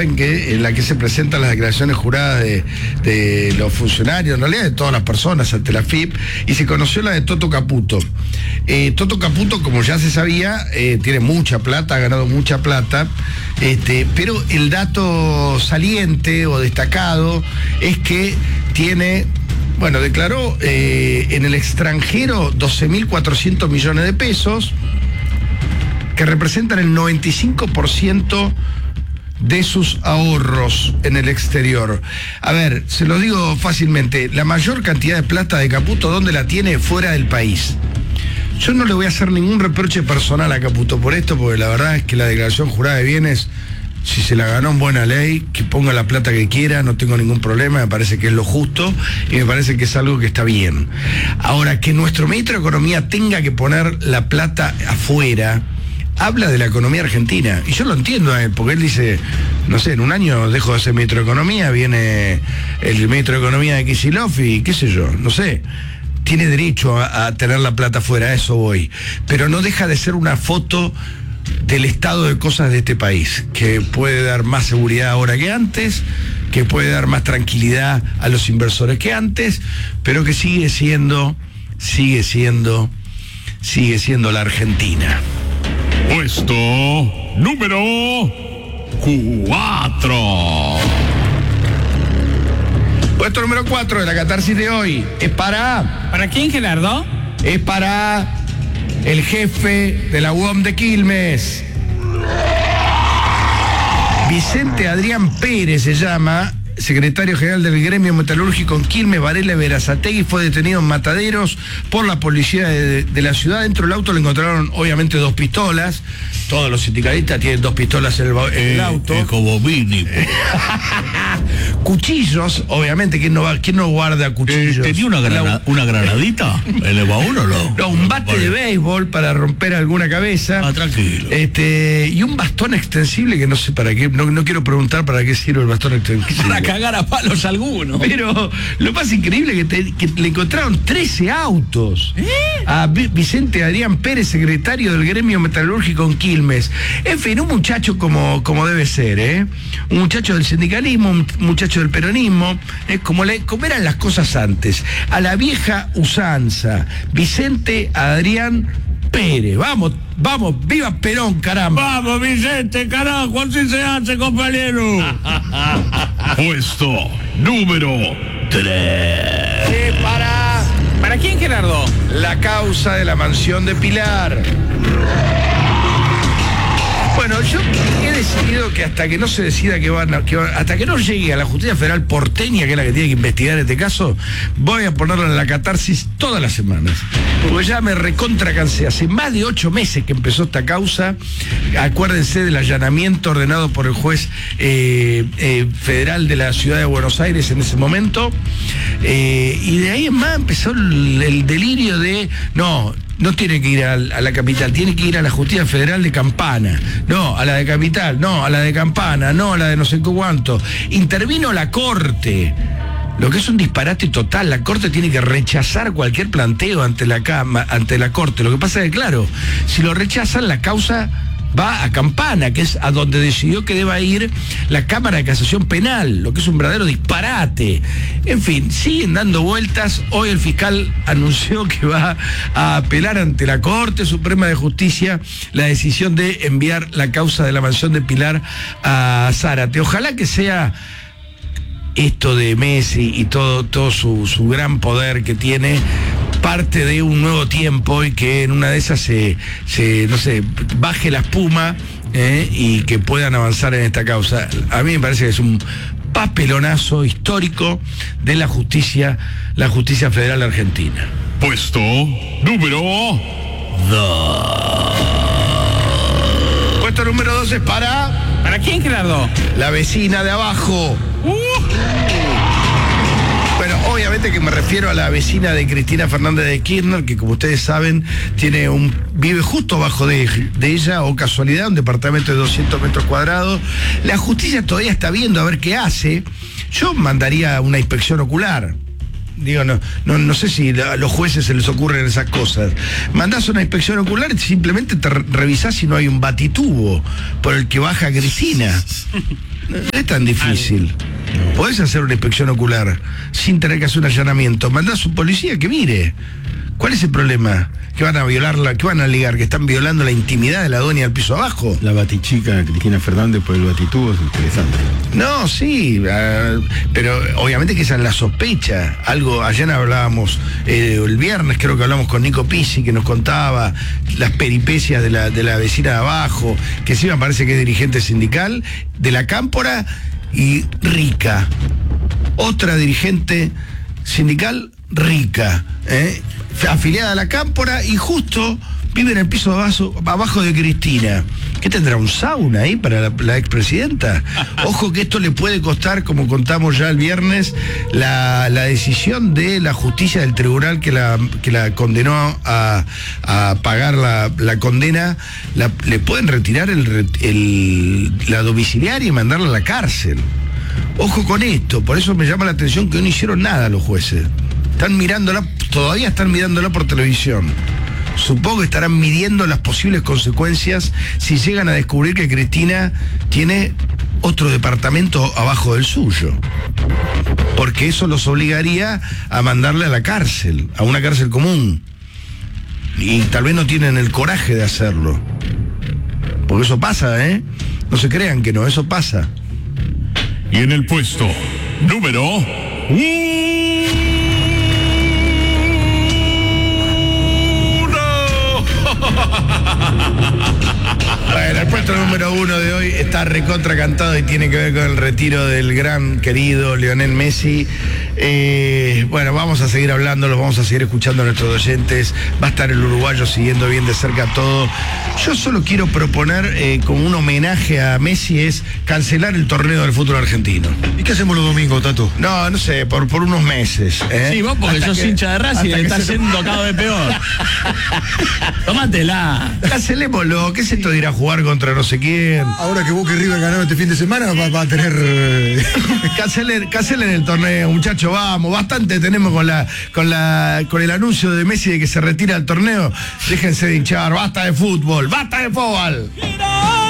saben que en la que se presentan las declaraciones juradas de los funcionarios, en realidad de todas las personas ante la FIP, y se conoció la de Toto Caputo. Toto Caputo, como ya se sabía, tiene mucha plata, ha ganado mucha plata, pero el dato saliente o destacado es que tiene... Bueno, declaró en el extranjero 12.400 millones de pesos, que representan el 95% de sus ahorros en el exterior. A ver, se lo digo fácilmente, la mayor cantidad de plata de Caputo, ¿dónde la tiene? Fuera del país. Yo no le voy a hacer ningún reproche personal a Caputo por esto, porque la verdad es que la declaración jurada de bienes, si se la ganó en buena ley, que ponga la plata que quiera, no tengo ningún problema, me parece que es lo justo y me parece que es algo que está bien. Ahora, que nuestro ministro de Economía tenga que poner la plata afuera, habla de la economía argentina, y yo lo entiendo a él, porque él dice, no sé, en un año dejo de ser ministro de Economía, viene el ministro de Economía de Kicillof y qué sé yo, no sé. Tiene derecho a tener la plata afuera, a eso voy. Pero no deja de ser una foto del estado de cosas de este país, que puede dar más seguridad ahora que antes, que puede dar más tranquilidad a los inversores que antes, pero que sigue siendo la Argentina. Puesto número 4. Puesto número 4 de la catarsis de hoy es para... ¿Para quién, Gerardo? Es para el jefe de la UOM de Quilmes. Vicente Adrián Pérez se llama, secretario general del gremio metalúrgico en Quilmes, Varela y Berazategui, fue detenido en Mataderos por la policía de la ciudad. Dentro del auto le encontraron obviamente 2 pistolas. Todos los sindicalistas tienen 2 pistolas en el auto. Como mínimo. Cuchillos, obviamente, ¿quién no guarda cuchillos? ¿Tenía una granadita en el baúl o no? No, un bate de béisbol para romper alguna cabeza. Ah, tranquilo. Y un bastón extensible que no sé para qué, no quiero preguntar para qué sirve el bastón extensible. Para cagar a palos alguno. Pero lo más increíble es que le encontraron 13 autos a Vicente Adrián Pérez, secretario del gremio metalúrgico en Quilmes. En fin, un muchacho como debe ser, un muchacho del sindicalismo, un muchacho del peronismo, como eran las cosas antes, a la vieja usanza. Vicente Adrián Pérez, vamos, viva Perón, caramba. Vamos, Vicente, carajo, así se hace, compañero. Puesto número 3. ¿Para quién, Gerardo? La causa de la mansión de Pilar. Bueno, yo he decidido que hasta que no se decida hasta que no llegue a la justicia federal porteña, que es la que tiene que investigar este caso, voy a ponerlo en la catarsis todas las semanas. Porque ya me recontracansé. Hace más de 8 meses que empezó esta causa. Acuérdense del allanamiento ordenado por el juez federal de la ciudad de Buenos Aires en ese momento. Y de ahí en más empezó el delirio de no tiene que ir a la capital, tiene que ir a la justicia federal de Campana. No, a la de capital, no, a la de Campana, no, a la de no sé cuánto. Intervino la Corte. Lo que es un disparate total. La Corte tiene que rechazar cualquier planteo ante la Corte. Lo que pasa es que, claro, si lo rechazan, la causa va a Campana, que es a donde decidió que deba ir la Cámara de Casación Penal, lo que es un verdadero disparate. En fin, siguen dando vueltas. Hoy el fiscal anunció que va a apelar ante la Corte Suprema de Justicia la decisión de enviar la causa de la mansión de Pilar a Zárate. Ojalá que sea esto de Messi y todo su gran poder que tiene parte de un nuevo tiempo, y que en una de esas no sé, baje la espuma y que puedan avanzar en esta causa. A mí me parece que es un papelonazo histórico de la justicia federal argentina. Puesto número 2. Puesto número 2 es ¿Para quién, Gerardo? la vecina de abajo. Bueno, obviamente que me refiero a la vecina de Cristina Fernández de Kirchner, que como ustedes saben vive justo abajo de ella, o casualidad, un departamento de 200 metros cuadrados. La justicia todavía está viendo a ver qué hace. Yo mandaría una inspección ocular. Digo, no sé si a los jueces se les ocurren esas cosas. Mandás una inspección ocular y simplemente te revisás si no hay un batitubo por el que baja Cristina. No es tan difícil. Podés hacer una inspección ocular sin tener que hacer un allanamiento. Mandá a su policía que mire. ¿Cuál es el problema? ¿Que van a violarla? ¿Que van a ligar? ¿Que están violando la intimidad de la dueña del piso abajo? La batichica Cristina Fernández por el batitudo es interesante. No, sí, pero obviamente que esa es la sospecha. Algo, ayer hablábamos, el viernes creo que hablamos con Nico Pizzi, que nos contaba las peripecias de la vecina de abajo, que sí me parece que es dirigente sindical, de la Cámpora y rica. Otra dirigente sindical rica, afiliada a la Cámpora y justo vive en el piso abajo de Cristina. ¿Qué tendrá? ¿Un sauna ahí para la expresidenta? Ojo que esto le puede costar, como contamos ya el viernes, la decisión de la justicia del tribunal que la condenó a pagar la condena. Le pueden retirar la domiciliaria y mandarla a la cárcel. Ojo con esto, por eso me llama la atención que no hicieron nada los jueces. Todavía están mirándola por televisión. Supongo que estarán midiendo las posibles consecuencias si llegan a descubrir que Cristina tiene otro departamento abajo del suyo. Porque eso los obligaría a mandarle a la cárcel, a una cárcel común. Y tal vez no tienen el coraje de hacerlo. Porque eso pasa, No se crean que no, eso pasa. Y en el puesto número 1. Bueno, el puesto número 1 de hoy está recontra cantado y tiene que ver con el retiro del gran querido Lionel Messi. Bueno, vamos a seguir hablando, los vamos a seguir escuchando a nuestros oyentes. Va a estar el uruguayo siguiendo bien de cerca todo. Yo solo quiero proponer como un homenaje a Messi es cancelar el torneo del fútbol argentino. ¿Y qué hacemos los domingos, Tato? No sé, por unos meses. Sí, vos porque sos hincha de Racing y le estás yendo cada vez peor. Tómatela. Cancelémoslo, ¿qué es esto de ir a jugar contra no sé quién? Ahora que Boca y River ganaron este fin de semana, va a tener... Cancelen el torneo, muchachos, vamos. Bastante tenemos con el anuncio de Messi de que se retira el torneo. Déjense de hinchar, basta de fútbol, basta de fútbol.